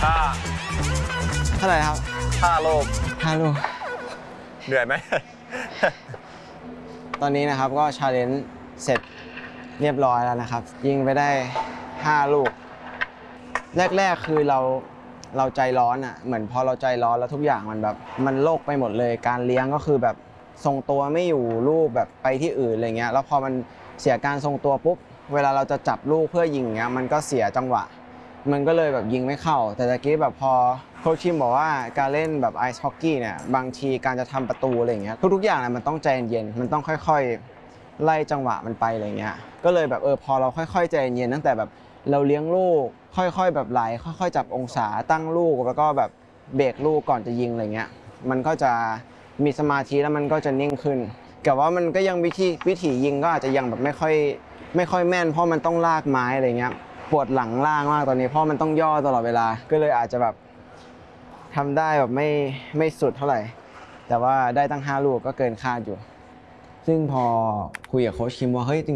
ห้าเท่าไหร่ครับ 5 ลูก 5 ลูกเหนื่อยไหมตอนนี้นะครับก็ชาเลนจ์เสร็จเรียบร้อยแล้วนะครับยิงไปได้5 ลูกแรกๆคือเราใจร้อนอ่ะเหมือนพอเราใจร้อนแล้วทุกอย่างมันแบบมันโลกไปหมดเลยการเลี้ยงก็คือแบบทรงตัวไม่อยู่ลูกแบบไปที่อื่นอะไรเงี้ยแล้วพอมันเสียการทรงตัวปุ๊บเวลาเราจะจับลูกเพื่อยิงเงี้ยมันก็เสียจังหวะมันก็เลยแบบยิงไม่เข้าแต่ตะกี้แบบพอโค้ชชิมบอกว่าการเล่นแบบไอซ์ฮอกกี้เนี่ยบางทีการจะทำประตูอะไรเงี้ยทุกๆอย่างมันต้องใจเย็นมันต้องค่อยๆไล่จังหวะมันไปอะไรเงี้ยก็เลยแบบพอเราค่อยๆใจเย็นตั้งแต่แบบเราเลี้ยงลูกค่อยๆแบบไหลค่อยๆจับองศาตั้งลูกแล้วก็แบบเบรกลูกก่อนจะยิงอะไรเงี้ยมันก็จะมีสมาธิแล้วมันก็จะนิ่งขึ้นแต่ว่ามันก็ยังวิธียิงก็อาจจะยังแบบไม่ค่อยแม่นเพราะมันต้องลากไม้อะไรเงี้ยปวดหลังล่างมากตอนนี้เพราะมันต้องย่อตลอดเวลาก็เลยอาจจะแบบทำได้แบบไม่สุดเท่าไหร่แต่ว่าได้ตั้ง5 ลูกก็เกินคาดอยู่ซึ่งพอคุยกับโค้ชคิมว่าเฮ้ย